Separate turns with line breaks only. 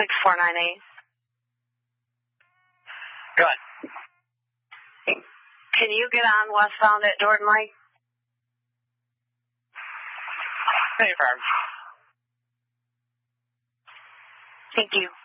6498.
Go ahead.
Can you get on westbound at Jordan Lake?
Hey, Farm.
Thank you.